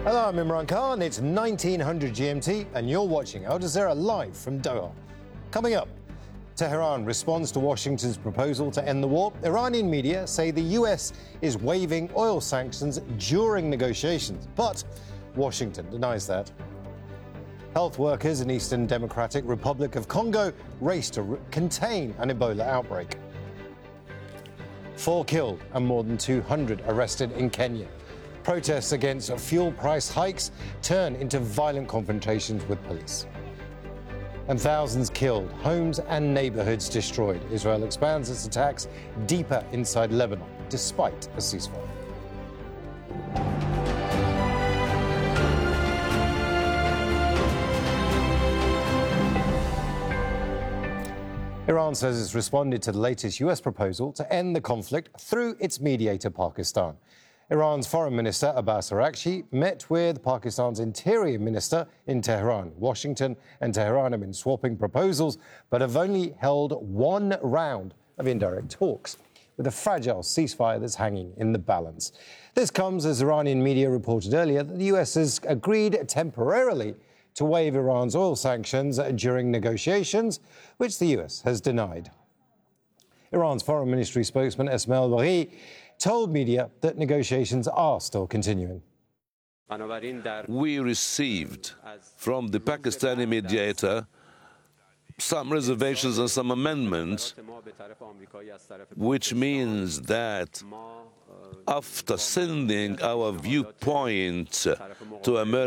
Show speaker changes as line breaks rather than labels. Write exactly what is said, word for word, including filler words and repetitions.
Hello, I'm Imran Khan. It's nineteen hundred G M T, and you're watching Al Jazeera live from Doha. Coming up, Tehran responds to Washington's proposal to end the war. Iranian media say the U S is waiving oil sanctions during negotiations, but Washington denies that. Health workers in Eastern Democratic Republic of Congo race to re- contain an Ebola outbreak. Four killed and more than two hundred arrested in Kenya. Protests against fuel price hikes turn into violent confrontations with police. And thousands killed, homes and neighborhoods destroyed. Israel expands its attacks deeper inside Lebanon, despite a ceasefire. Iran says it's responded to the latest U S proposal to end the conflict through its mediator, Pakistan. Iran's Foreign Minister Abbas Araghchi met with Pakistan's Interior Minister in Tehran. Washington and Tehran have been swapping proposals, but have only held one round of indirect talks, with a fragile ceasefire that's hanging in the balance. This comes as Iranian media reported earlier that the U S has agreed temporarily to waive Iran's oil sanctions during negotiations, which the U S has denied. Iran's Foreign Ministry spokesman Esmail Baghaei told media that negotiations are still continuing.
We received from the Pakistani mediator some reservations and some amendments, which means that after sending our viewpoint to America,